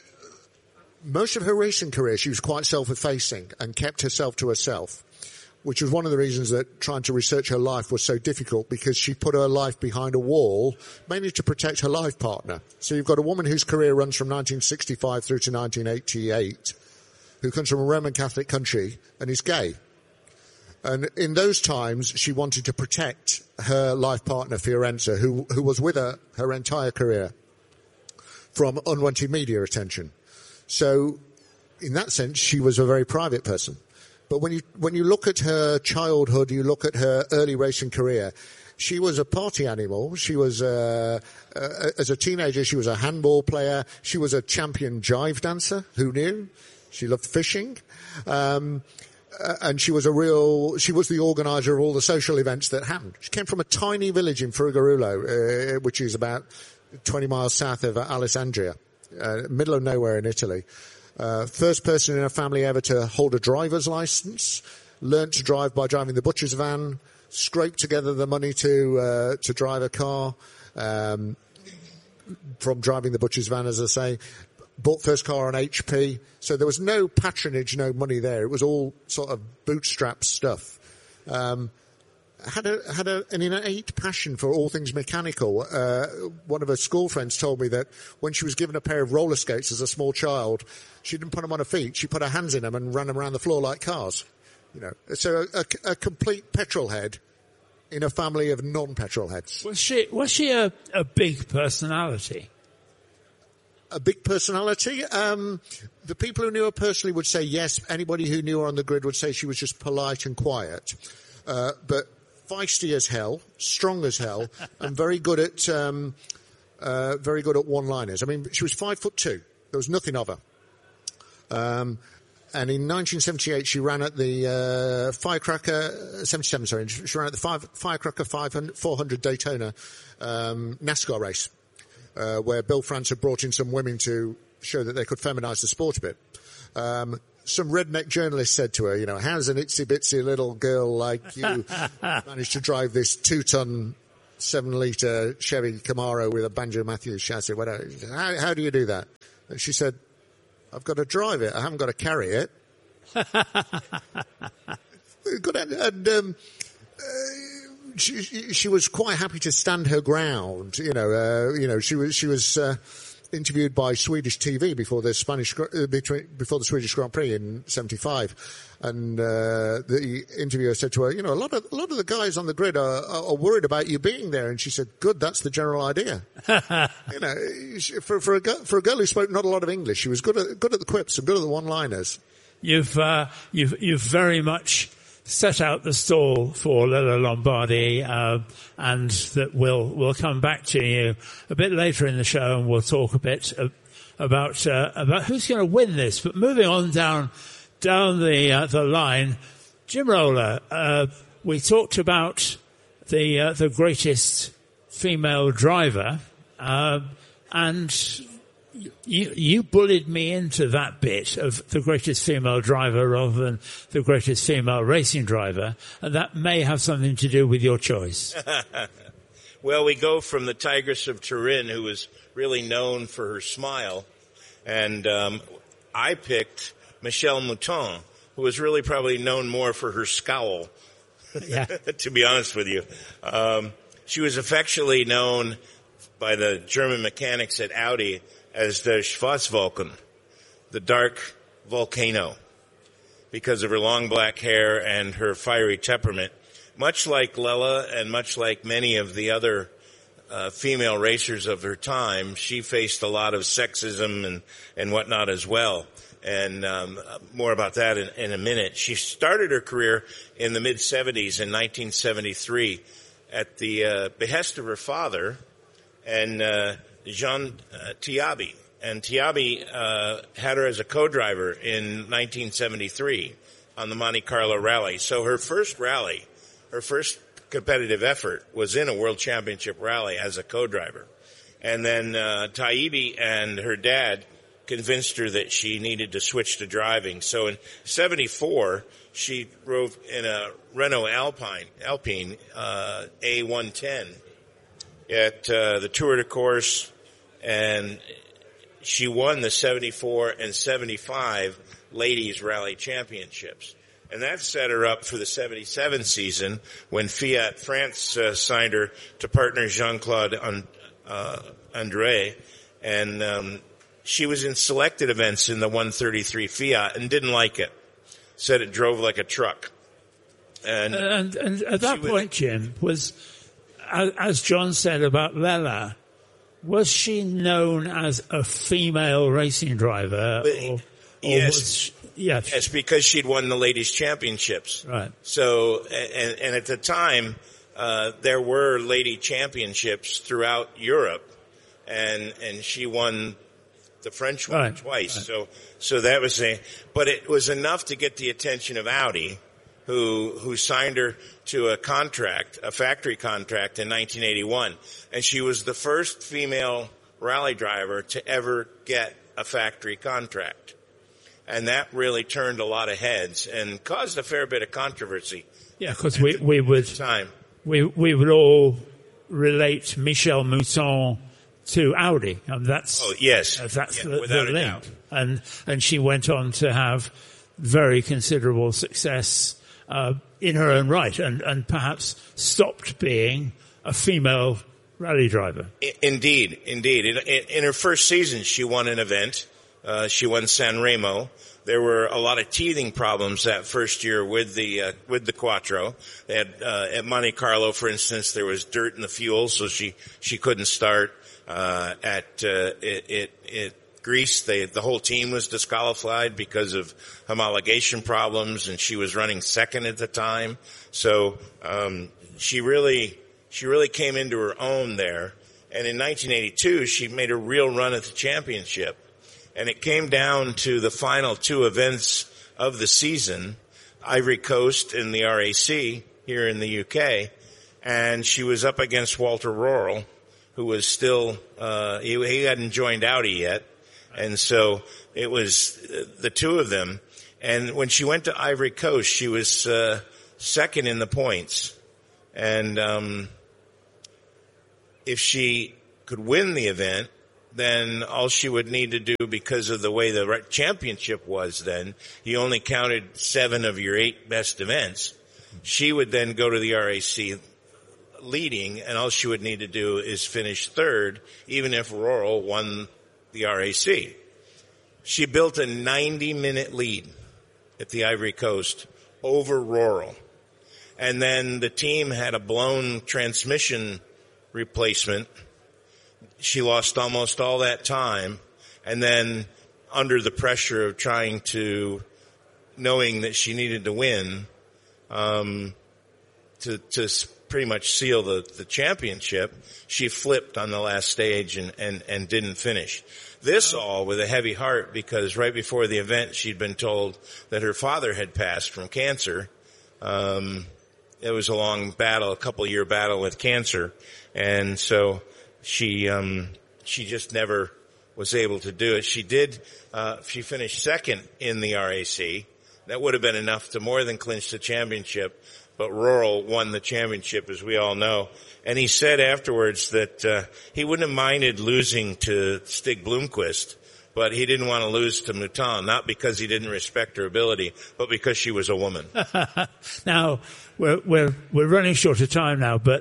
most of her racing career, she was quite self-effacing and kept herself to herself, which was one of the reasons that trying to research her life was so difficult, because she put her life behind a wall, mainly to protect her life partner. So you've got a woman whose career runs from nineteen sixty-five through to nineteen eighty-eight, who comes from a Roman Catholic country and is gay. And in those times, she wanted to protect her life partner, Fiorenza, who, who was with her her entire career, from unwanted media attention. So, in that sense, she was a very private person. But when you, when you look at her childhood, you look at her early racing career, she was a party animal. She was, uh, uh, as a teenager, she was a handball player. She was a champion jive dancer. Who knew? She loved fishing. Um, uh, and she was a real, she was the organizer of all the social events that happened. She came from a tiny village in Frugarullo, uh, which is about twenty miles south of Alessandria, uh, middle of nowhere in Italy. Uh, first person in her family ever to hold a driver's license, learnt to drive by driving the butcher's van, scraped together the money to, uh, to drive a car, um, from driving the butcher's van, as I say. Bought first car on H P. So there was no patronage, no money there. It was all sort of bootstrap stuff. Um, had a, had a, an innate passion for all things mechanical. Uh, one of her school friends told me that when she was given a pair of roller skates as a small child, she didn't put them on her feet. She put her hands in them and ran them around the floor like cars. You know, so a, a, a complete petrol head in a family of non-petrol heads. Was she, was she a, a big personality? A big personality. Um, the people who knew her personally would say yes. Anybody who knew her on the grid would say she was just polite and quiet. Uh, but feisty as hell, strong as hell, and very good at, um, uh, very good at one-liners. I mean, she was five foot two. There was nothing of her. Um, and in nineteen seventy-eight, she ran at the uh, Firecracker, seventy-seven, sorry, she ran at the five, Firecracker five hundred, four hundred Daytona um, NASCAR race, uh, where Bill France had brought in some women to show that they could feminise the sport a bit. Um, some redneck journalist said to her, you know, how's an itsy-bitsy little girl like you manage to drive this two-ton, seven-litre Chevy Camaro with a Banjo Matthews chassis? Whatever. How, how do you do that? And she said, I've got to drive it. I haven't got to carry it. Good. And um, uh, she, she was quite happy to stand her ground. You know, uh, you know, she was she was uh, interviewed by Swedish T V before the Spanish uh, between, before the Swedish Grand Prix in seventy-five, and uh, the interviewer said to her, you know, a lot of a lot of the guys on the grid are, are worried about you being there, and she said, "Good, that's the general idea." You know, for for a girl, for a girl who spoke not a lot of English, she was good at good at the quips and good at the one-liners. You've uh, you've you've very much set out the stall for Lella Lombardi, uh, and that we'll we'll come back to you a bit later in the show, and we'll talk a bit uh, about uh, about who's going to win this. But moving on down down the uh, the line, Jim Roller, uh, we talked about the uh, the greatest female driver, uh, and You, you bullied me into that bit of the greatest female driver rather than the greatest female racing driver, and that may have something to do with your choice. Well, we go from the Tigress of Turin, who was really known for her smile, and um, I picked Michelle Mouton, who was really probably known more for her scowl, yeah. To be honest with you. Um, she was affectionately known by the German mechanics at Audi as the Schwarzwolken, the dark volcano, because of her long black hair and her fiery temperament. Much like Lella and much like many of the other uh, female racers of her time, she faced a lot of sexism and, and whatnot as well. And um, more about that in, in a minute. She started her career in the mid-seventies in nineteen seventy-three at the uh, behest of her father and uh, Jean uh, Tiabi. And Tiabi uh, had her as a co-driver in nineteen seventy-three on the Monte Carlo rally. So her first rally, her first competitive effort was in a World Championship rally as a co-driver. And then uh, Tiabi and her dad convinced her that she needed to switch to driving. So in seventy-four, she drove in a Renault Alpine, Alpine uh, A one ten at uh, the Tour de Corse, and she won the seventy-four and seventy-five Ladies Rally Championships. And that set her up for the seventy-seven season when Fiat France uh, signed her to partner Jean-Claude uh, André. And um, she was in selected events in the one thirty-three Fiat and didn't like it. Said it drove like a truck. And, and, and at that point, was, Jim, was, as John said about Lella, was she known as a female racing driver? Or, or yes. Was she, yeah. Yes, because she'd won the ladies' championships. Right. So, and, and at the time, uh, there were lady championships throughout Europe, and and she won the French one right. twice. Right. So, so that was a, but it was enough to get the attention of Audi, who who signed her to a contract, a factory contract in nineteen eighty-one. And she was the first female rally driver to ever get a factory contract. And that really turned a lot of heads and caused a fair bit of controversy. Yeah, because we, we would time. we we would all relate Michelle Mouton to Audi, and that's oh yes, uh, that's yeah, the, without the a link. doubt. And and she went on to have very considerable success uh, in her own right, and and perhaps stopped being a female rally driver. Indeed, indeed. In, in her first season, she won an event. Uh, she won San Remo. There were a lot of teething problems that first year with the uh, with the Quattro. They had uh, at Monte Carlo, for instance, there was dirt in the fuel, so she she couldn't start. Uh, at uh, it, it, it Greece, they, the whole team was disqualified because of homologation problems, and she was running second at the time. So um, she really she really came into her own there. And in nineteen eighty-two, she made a real run at the championship. And it came down to the final two events of the season, Ivory Coast in the R A C here in the U K, and she was up against Walter Rorrell, who was still, uh, he, he hadn't joined Audi yet. And so it was the two of them. And when she went to Ivory Coast, she was, uh, second in the points. And, um, if she could win the event, then all she would need to do, because of the way the championship was then, you only counted seven of your eight best events. She would then go to the R A C leading, and all she would need to do is finish third, even if Rorrell won the R A C. She built a ninety-minute lead at the Ivory Coast over Rorrell. And then the team had a blown transmission replacement. She lost almost all that time, and then under the pressure of trying to, knowing that she needed to win, um, to, to pretty much seal the, the championship, she flipped on the last stage and, and, and didn't finish. This all with a heavy heart, because right before the event she'd been told that her father had passed from cancer. Um, it was a long battle, a couple year battle with cancer, and so She, um, she just never was able to do it. She did, uh, she finished second in the R A C. That would have been enough to more than clinch the championship, but Rorrell won the championship, as we all know. And he said afterwards that, uh, he wouldn't have minded losing to Stig Blomqvist, but he didn't want to lose to Mouton, not because he didn't respect her ability, but because she was a woman. Now, we're, we're, we're running short of time now, but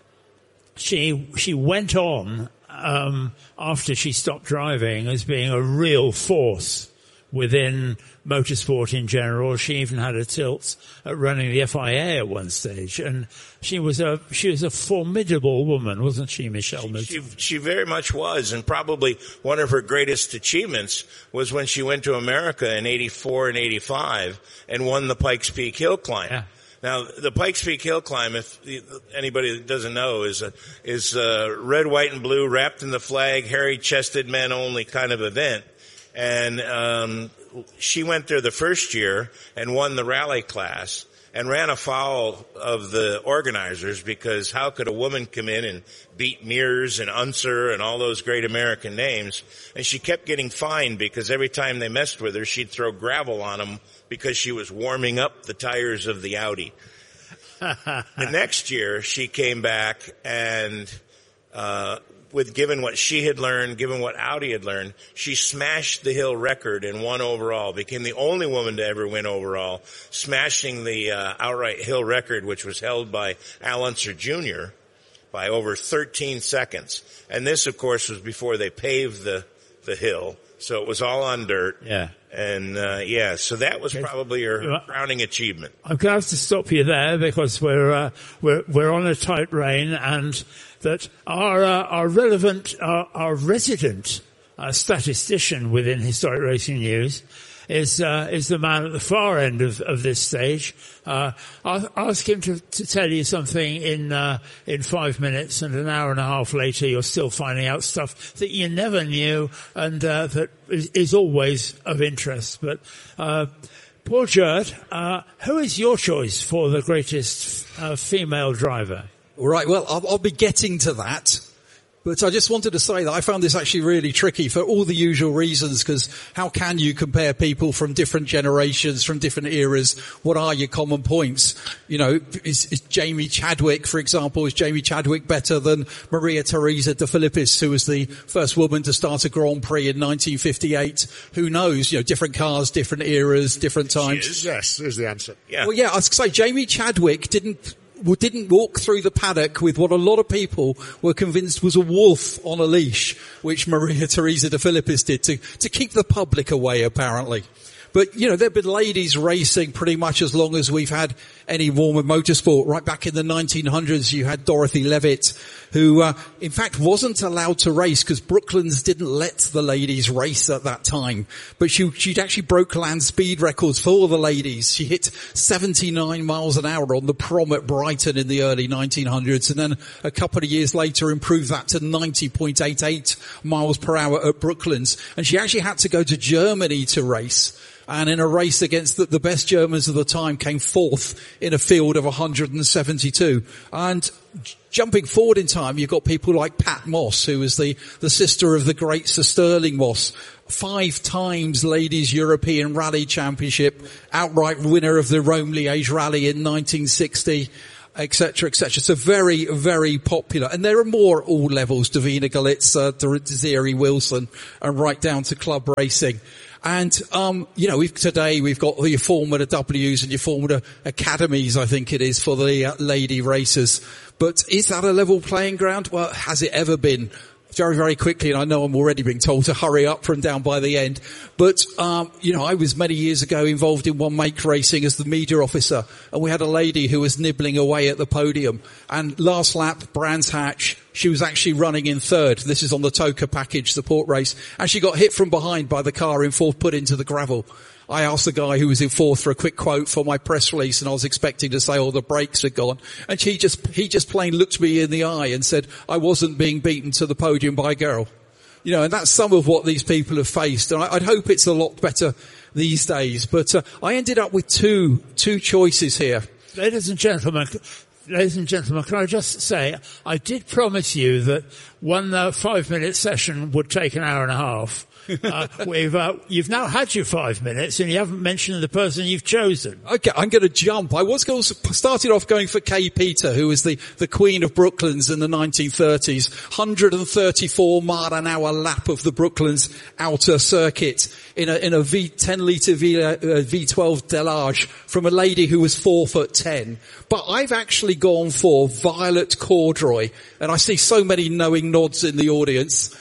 She she went on um, after she stopped driving as being a real force within motorsport in general. She even had a tilt at running the F I A at one stage, and she was a she was a formidable woman, wasn't she, Michelle? She, she, she very much was, and probably one of her greatest achievements was when she went to America in eighty-four and eighty-five and won the Pikes Peak Hill Climb. Yeah. Now, the Pikes Peak Hill Climb, if anybody that doesn't know, is a, is a red, white, and blue, wrapped in the flag, hairy-chested men only kind of event. And um she went there the first year and won the rally class and ran afoul of the organizers, because how could a woman come in and beat Mears and Unser and all those great American names? And she kept getting fined, because every time they messed with her, she'd throw gravel on them because she was warming up the tires of the Audi. The next year, she came back and, uh, with given what she had learned, given what Audi had learned, she smashed the hill record and won overall, became the only woman to ever win overall, smashing the uh, outright hill record, which was held by Al Unser Junior by over thirteen seconds. And this, of course, was before they paved the, the hill. So it was all on dirt. Yeah. And, uh, yeah, so that was probably her crowning achievement. I'm going to have to stop you there, because we're, uh, we're, we're on a tight rein, and that our, uh, our relevant, our, our resident, uh, statistician within Historic Racing News is, uh, is the man at the far end of, of this stage. Uh, I'll ask him to, to tell you something in, uh, in five minutes, and an hour and a half later you're still finding out stuff that you never knew, and, uh, that is, is always of interest. But, uh, Paul Jerd, uh, who is your choice for the greatest, uh, female driver? Right, well, I'll, I'll be getting to that. But I just wanted to say that I found this actually really tricky for all the usual reasons, because how can you compare people from different generations, from different eras? What are your common points? You know, is, is Jamie Chadwick, for example, is Jamie Chadwick better than Maria Teresa de Filippis, who was the first woman to start a Grand Prix in nineteen fifty-eight? Who knows? You know, different cars, different eras, different times. Yes, is the answer. Yeah. Well, yeah, I was going to say Jamie Chadwick didn't didn't walk through the paddock with what a lot of people were convinced was a wolf on a leash, which Maria Teresa de Filippis did to, to keep the public away, apparently. But, you know, there have been ladies racing pretty much as long as we've had any form of motorsport. Right back in the nineteen hundreds, you had Dorothy Levitt, who, uh, in fact, wasn't allowed to race because Brooklands didn't let the ladies race at that time. But she, she'd actually broke land speed records for the ladies. She hit seventy-nine miles an hour on the prom at Brighton in the early nineteen hundreds, and then a couple of years later improved that to ninety point eight eight miles per hour at Brooklands. And she actually had to go to Germany to race. And in a race against the, the best Germans of the time, came fourth in a field of one hundred seventy-two. And j- jumping forward in time, you've got people like Pat Moss, who was the, the sister of the great Sir Sterling Moss, five times Ladies European Rally Championship, outright winner of the Rome-Liège Rally in nineteen sixty, et cetera, et cetera. So very, very popular. And there are more at all levels, Davina Galitza, Desiree Wilson, and right down to club racing. And, um, you know, we've, today we've got your Formula W's and your Formula Academies, I think it is, for the uh, lady racers. But is that a level playing ground? Well, has it ever been? Very, very quickly, and I know I'm already being told to hurry up from down by the end. But, um, you know, I was many years ago involved in one make racing as the media officer, and we had a lady who was nibbling away at the podium. And last lap, Brands Hatch, she was actually running in third. This is on the Toka package support race. And she got hit from behind by the car in fourth, put into the gravel. I asked the guy who was in fourth for a quick quote for my press release, and I was expecting to say, oh, the brakes had gone. And he just, he just plain looked me in the eye and said, I wasn't being beaten to the podium by a girl. You know, and that's some of what these people have faced. And I, I'd hope it's a lot better these days. But uh, I ended up with two, two choices here. Ladies and gentlemen, ladies and gentlemen, can I just say, I did promise you that one uh, five-minute session would take an hour and a half. uh, we've, uh, you've now had your five minutes and you haven't mentioned the person you've chosen. Okay, I'm going to jump. I was going to, started off going for Kay Peter, who was the, the Queen of Brooklands in the nineteen thirties. one hundred thirty-four mile an hour lap of the Brooklands outer circuit in a, in a V, ten litre V, uh, V twelve Delage from a lady who was four foot ten. But I've actually gone for Violet Corduroy, and I see so many knowing nods in the audience.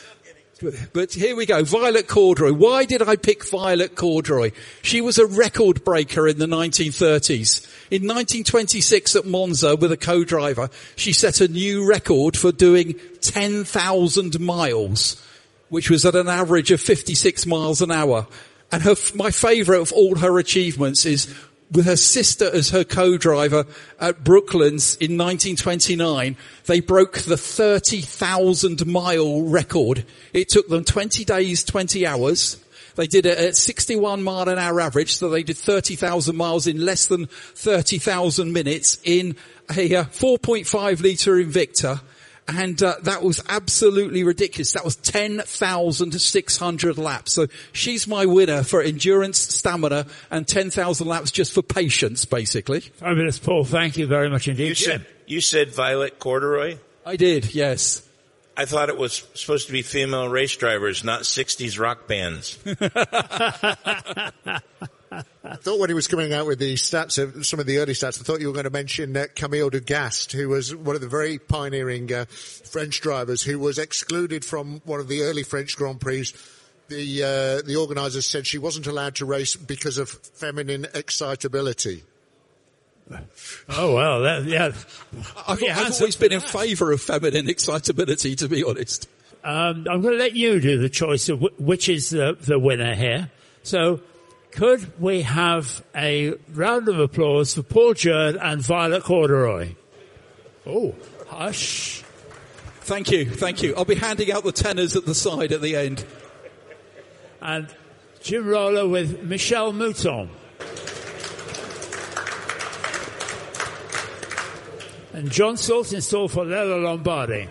But here we go, Violet Corduroy. Why did I pick Violet Corduroy? She was a record breaker in the nineteen thirties. In nineteen twenty-six at Monza with a co-driver, she set a new record for doing ten thousand miles, which was at an average of fifty-six miles an hour. And her, my favourite of all her achievements is with her sister as her co-driver at Brooklands in nineteen twenty-nine, they broke the thirty thousand mile record. It took them twenty days, twenty hours. They did it at sixty-one mile an hour average, so they did thirty thousand miles in less than thirty thousand minutes in a uh, four point five litre Invicta. And uh, that was absolutely ridiculous. That was ten thousand six hundred laps. So she's my winner for endurance, stamina, and ten thousand laps just for patience, basically. Fabulous, Paul. Thank you very much indeed. You said, you said Violet Corduroy? I did, yes. I thought it was supposed to be female race drivers, not sixties rock bands. I thought when he was coming out with the stats, of some of the early stats, I thought you were going to mention uh, Camille de Gast, who was one of the very pioneering uh, French drivers who was excluded from one of the early French Grand Prix. The uh, the organisers said she wasn't allowed to race because of feminine excitability. Oh, well, that, yeah. I've, I've always been in favour of feminine excitability, to be honest. Um, I'm going to let you do the choice of w- which is the, the winner here. So, could we have a round of applause for Paul Jerd and Violet Corduroy? Oh, hush. Thank you, thank you. I'll be handing out the tenors at the side at the end. And Jim Roller with Michelle Mouton. And John Saltz installed for Lella Lombardi.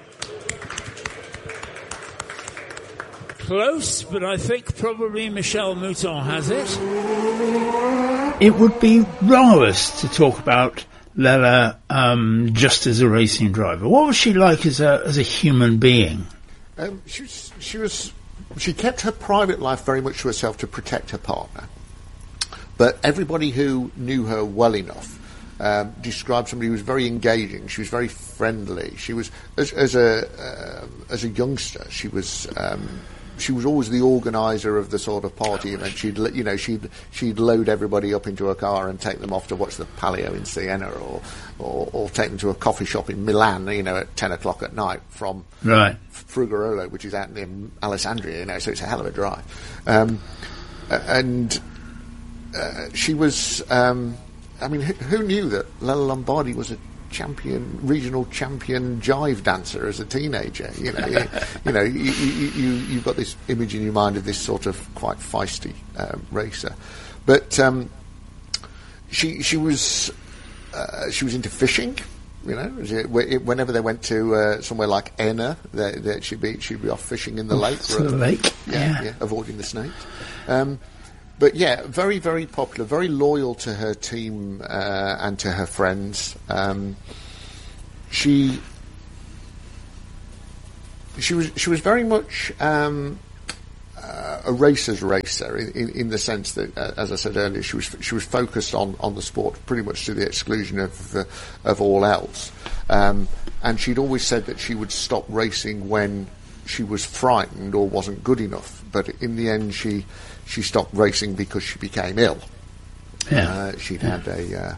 Close, but I think probably Michelle Mouton has it. It would be rarest to talk about Lella um, just as a racing driver. What was she like as a as a human being? Um, she was, she was she kept her private life very much to herself to protect her partner. But everybody who knew her well enough um, described somebody who was very engaging. She was very friendly. She was as, as a uh, as a youngster. She was. Um, She was always the organizer of the sort of party event. She'd, you know, she'd she'd load everybody up into a car and take them off to watch the Palio in Siena, or, or or take them to a coffee shop in Milan, you know, at ten o'clock at night from right. Frugarolo, which is out near Alessandria, you know, so it's a hell of a drive. Um, and uh, she was, um, I mean, who, who knew that Lella Lombardi was a champion, regional champion jive dancer as a teenager. You know, you, you know, you, you, you, you've got this image in your mind of this sort of quite feisty um, racer. But um, she she was uh, she was into fishing. You know, whenever they went to uh, somewhere like Enna, they, they, she'd be she'd be off fishing in the lake. To the lake, yeah, yeah. yeah, avoiding the snakes. Um, But yeah, very, very popular, very loyal to her team uh, and to her friends. Um, she she was she was very much um, uh, a racer's racer in, in, in the sense that, uh, as I said earlier, she was she was focused on, on the sport pretty much to the exclusion of uh, of all else. Um, and she'd always said that she would stop racing when she was frightened or wasn't good enough. But in the end, she she stopped racing because she became ill. Yeah. Uh, she'd yeah. had a uh,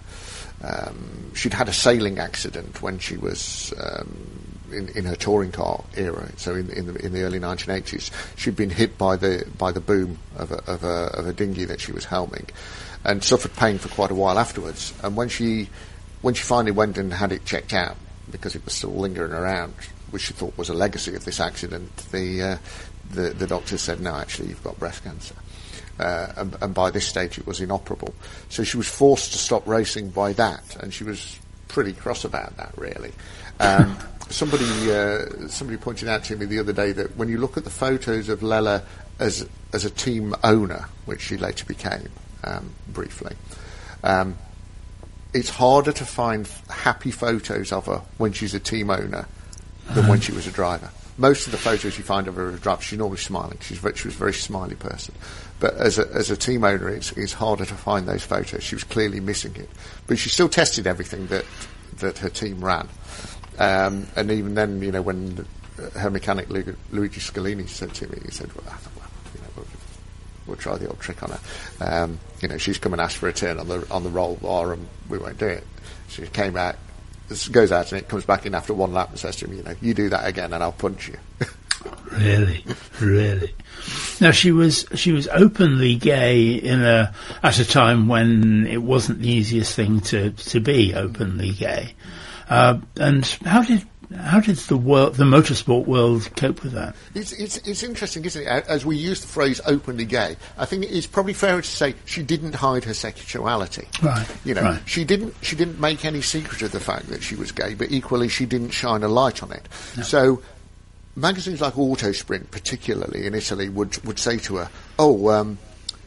um, she'd had a sailing accident when she was um, in, in her touring car era. So in, in the in the early nineteen eighties, she'd been hit by the by the boom of a, of a of a dinghy that she was helming, and suffered pain for quite a while afterwards. And when she when she finally went and had it checked out, because it was still lingering around, which she thought was a legacy of this accident, the uh, the, the doctor said, no, actually, you've got breast cancer. Uh, and, and by this stage, it was inoperable. So she was forced to stop racing by that, and she was pretty cross about that, really. Um, somebody uh, somebody pointed out to me the other day that when you look at the photos of Lella as as a team owner, which she later became um, briefly, um, it's harder to find happy photos of her when she's a team owner than when she was a driver. Most of the photos you find of her as a driver, she's normally smiling. She's very, she was a very smiley person. But as a, as a team owner, it's, it's harder to find those photos. She was clearly missing it. But she still tested everything that, that her team ran. Um, and even then, you know, when her mechanic, Luigi Scalini, said to me, he said, well, I thought, well, you know, we'll, we'll try the old trick on her. Um, you know, she's come and asked for a turn on the on the roll bar, and we won't do it. She came out, goes out, and it comes back in after one lap and says to him, you know, you do that again and I'll punch you. Really, really. Now she was she was openly gay in a at a time when it wasn't the easiest thing to, to be openly gay. Uh, and how did how did the world, the motorsport world, cope with that? It's it's it's interesting, isn't it? As we use the phrase "openly gay," I think it's probably fairer to say she didn't hide her sexuality. Right. You know, right. she didn't she didn't make any secret of the fact that she was gay, but equally she didn't shine a light on it. No. So magazines like Autosprint, particularly in Italy, would would say to her, "Oh, um,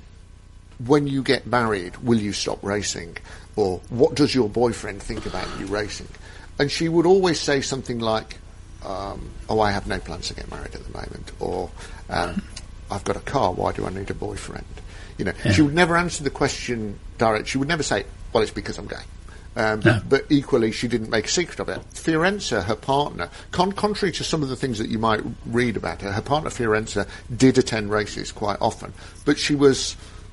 when you get married, will you stop racing? Or what does your boyfriend think about you racing?" And she would always say something like, um, "Oh, I have no plans to get married at the moment," or um, "I've got a car. Why do I need a boyfriend?" You know, yeah. She would never answer the question direct. She would never say, "Well, it's because I'm gay." Um, no. But equally, she didn't make a secret of it. Fiorenza, her partner, con- contrary to some of the things that you might read about her, her partner Fiorenza did attend races quite often, but she was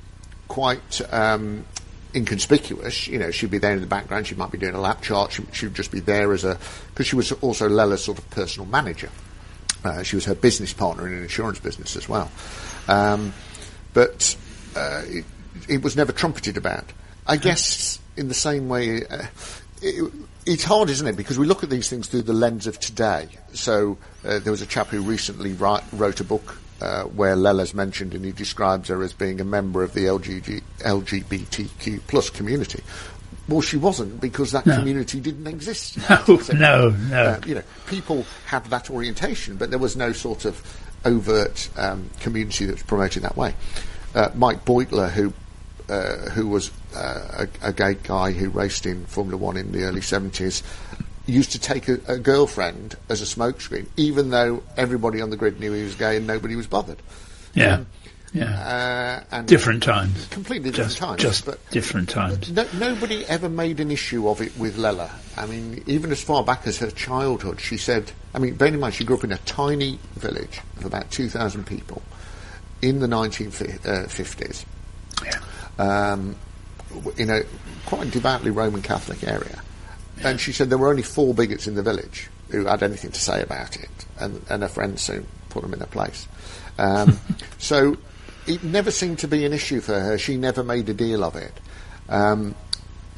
quite um, inconspicuous. You know, she'd be there in the background. She might be doing a lap chart. She, she would just be there as a, because she was also Lella's sort of personal manager. Uh, she was her business partner in an insurance business as well. Um, but uh, it, it was never trumpeted about. I guess in the same way, uh, it, it's hard, isn't it? Because we look at these things through the lens of today. So uh, there was a chap who recently write, wrote a book uh, where Lella's mentioned, and he describes her as being a member of the L G B T Q plus community. Well, she wasn't, because that no. community didn't exist. No, so, no, no. Uh, you know, people had that orientation, but there was no sort of overt um, community that was promoted that way. Uh, Mike Beutler, who Uh, who was uh, a, a gay guy who raced in Formula One in the early seventies, used to take a, a girlfriend as a smokescreen, even though everybody on the grid knew he was gay and nobody was bothered. Yeah, um, yeah. Uh, and different times. Completely different just, times. Just but different times. No, nobody ever made an issue of it with Lella. I mean, even as far back as her childhood, she said, I mean, bear in mind, she grew up in a tiny village of about two thousand people in the nineteen fifties. Yeah. Um, in a quite devoutly Roman Catholic area. Yeah. And she said there were only four bigots in the village who had anything to say about it, and, and her friends soon put them in their place. Um, so it never seemed to be an issue for her. She never made a deal of it. Um,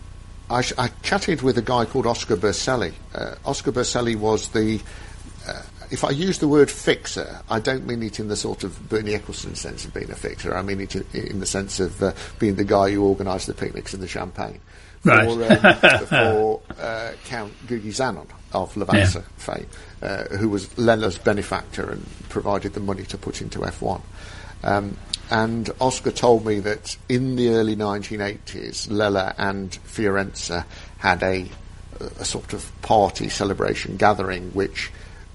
I, I chatted with a guy called Oscar Berselli. Uh, Oscar Berselli was the, uh, if I use the word fixer, I don't mean it in the sort of Bernie Ecclestone sense of being a fixer. I mean it in the sense of uh, being the guy who organised the picnics and the champagne. Right. For, um, for uh, Count Gugi Zanon of Levanza yeah. fame, uh, who was Lella's benefactor and provided the money to put into F one. Um, and Oscar told me that in the early nineteen eighties, Lella and Fiorenza had a, a sort of party celebration gathering, which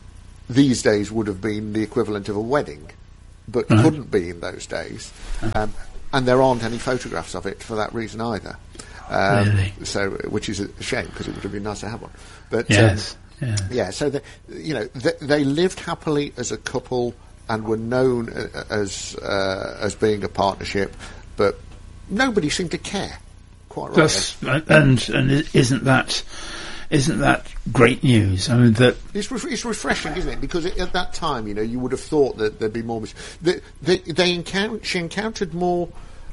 these days would have been the equivalent of a wedding, but right. couldn't be in those days. Um, and there aren't any photographs of it for that reason either. Um, really? So, which is a shame because it would have been nice to have one. But yes, um, yeah. yeah. So the, you know, the, they lived happily as a couple and were known as uh, as being a partnership, but nobody seemed to care. Quite right. That's, and and isn't that isn't that great news? I mean, that it's re- it's refreshing, isn't it? Because it, at that time, you know, you would have thought that there'd be more. Mis- they they, they encountered she encountered more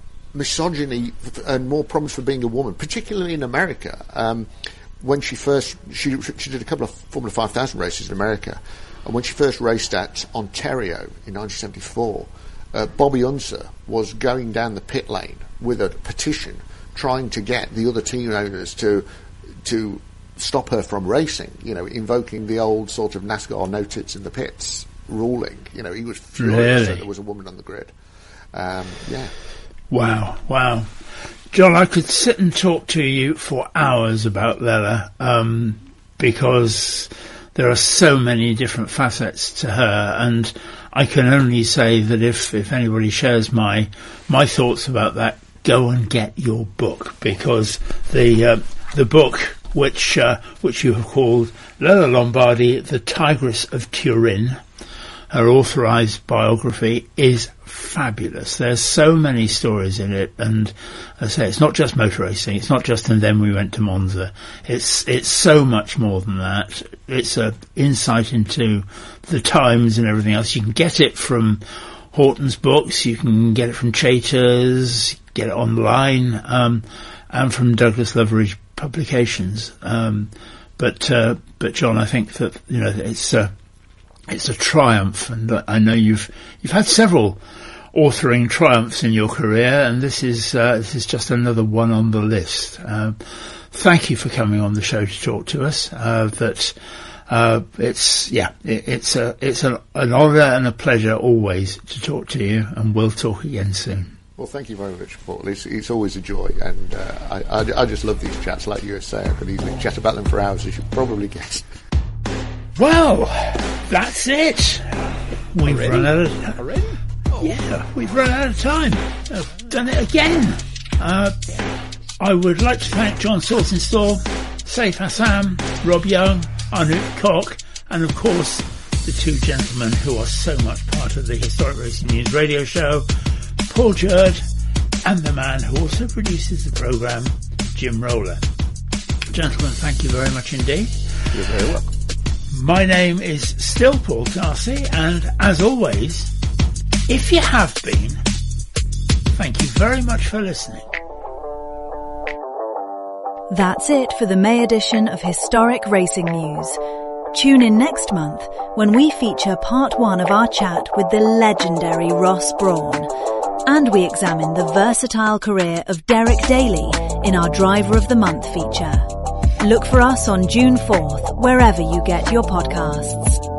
misogyny and more problems for being a woman, particularly in America. Um, when she first, she she did a couple of Formula five thousand races in America, and when she first raced at Ontario in nineteen seventy-four, uh, Bobby Unser was going down the pit lane with a petition trying to get the other team owners to to stop her from racing, you know, invoking the old sort of NASCAR no tits in the pits ruling. You know, he was furious really? that there was a woman on the grid. Um, yeah. Wow, wow. John, I could sit and talk to you for hours about Lella, um, because there are so many different facets to her, and I can only say that if, if anybody shares my my thoughts about that, go and get your book, because the uh, the book which uh, which you have called Lella Lombardi, The Tigress of Turin, her authorised biography, is fabulous. There's so many stories in it, and as I say, it's not just motor racing, it's not just and then we went to Monza. It's it's so much more than that. It's a insight into the times and everything else. You can get it from Horton's books, you can get it from Chater's, get it online, um, and from Douglas Loveridge Publications. Um, but uh, but John, I think that you know it's a it's a triumph, and I know you've you've had several authoring triumphs in your career, and this is uh, this is just another one on the list. Uh, thank you for coming on the show to talk to us. Uh, that uh, it's yeah, it, it's a it's a, an honour and a pleasure always to talk to you, and we'll talk again soon. Well, thank you very much, Paul. It's, it's always a joy, and uh, I, I I just love these chats. Like you say, I could easily chat about them for hours, as you probably guessed. Well, that's it. We've Already? run out of Already? Oh. Yeah, we've run out of time. I've done it again. Uh, I would like to thank John Saltonstall, Saif Hassan, Rob Young, Anoop Koch, and of course the two gentlemen who are so much part of the Historic Racing News radio show, Paul Jerd, and the man who also produces the programme, Jim Roller. Gentlemen, thank you very much indeed. You're very welcome. My name is still Paul Darcy, and as always, if you have been, thank you very much for listening. That's it for the May edition of Historic Racing News. Tune in next month when we feature part one of our chat with the legendary Ross Brawn, and we examine the versatile career of Derek Daly in our Driver of the Month feature. Look for us on June fourth, wherever you get your podcasts.